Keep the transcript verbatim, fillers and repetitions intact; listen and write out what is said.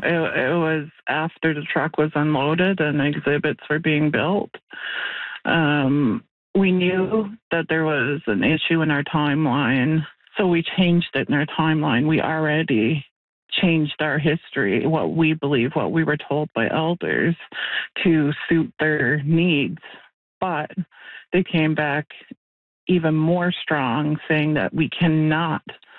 It, it was after the truck was unloaded and exhibits were being built. Um, we knew that there was an issue in our timeline, so we changed it in our timeline. We already changed our history, what we believe, what we were told by elders, to suit their needs. But they came back even more strong, saying that we cannot